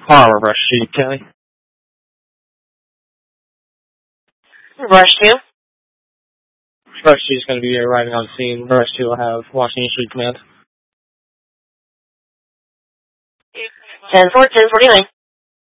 Power Rush 2, Kelly. Rush 2? Rush 2 is going to be arriving on scene. Rush 2 will have Washington Street Command. 10-4, 10-49.